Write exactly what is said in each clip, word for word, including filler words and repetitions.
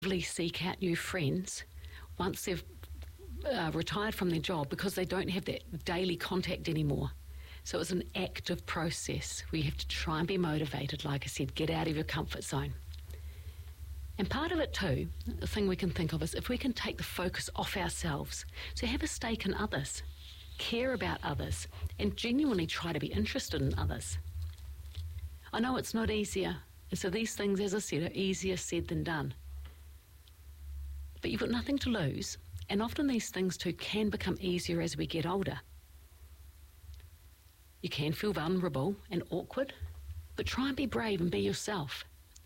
seek out new friends once they've uh, retired from their job because they don't have that daily contact anymore. So it's an active process where you have to try and be motivated, like I said, get out of your comfort zone. And part of it too, the thing we can think of is if we can take the focus off ourselves, so have a stake in others, care about others, and genuinely try to be interested in others. I know it's not easier, and so these things, as I said, are easier said than done. But you've got nothing to lose, and often these things too can become easier as we get older. You can feel vulnerable and awkward, but try and be brave and be yourself.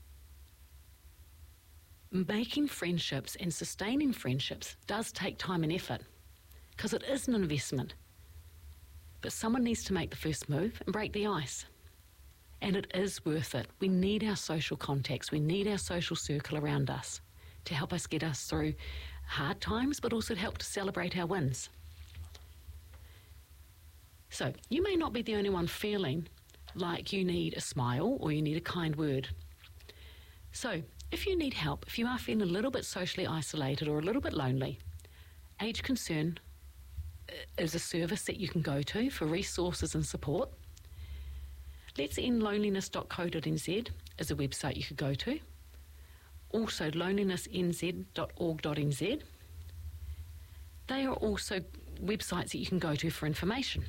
Making friendships and sustaining friendships does take time and effort because it is an investment. But someone needs to make the first move and break the ice. And it is worth it. We need our social contacts. We need our social circle around us to help us get us through hard times, but also to help to celebrate our wins. So you may not be the only one feeling like you need a smile or you need a kind word. So if you need help, if you are feeling a little bit socially isolated or a little bit lonely, Age Concern is a service that you can go to for resources and support. Let's End Loneliness dot co dot n z is a website you could go to. Also loneliness n z dot org dot n z. They are also websites that you can go to for information.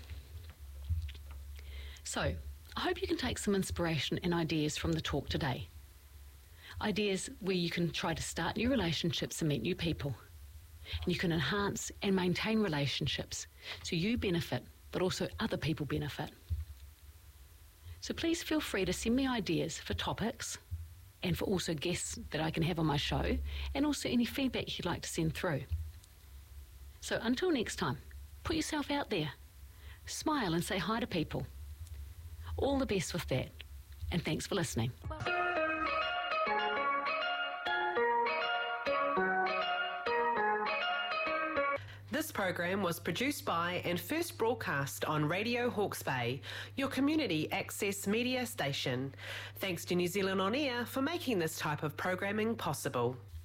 So I hope you can take some inspiration and ideas from the talk today. Ideas where you can try to start new relationships and meet new people. And you can enhance and maintain relationships so you benefit, but also other people benefit. So please feel free to send me ideas for topics and for also guests that I can have on my show, and also any feedback you'd like to send through. So until next time, put yourself out there. Smile and say hi to people. All the best with that, and thanks for listening. This program was produced by and first broadcast on Radio Hawke's Bay, your community access media station. Thanks to New Zealand On Air for making this type of programming possible.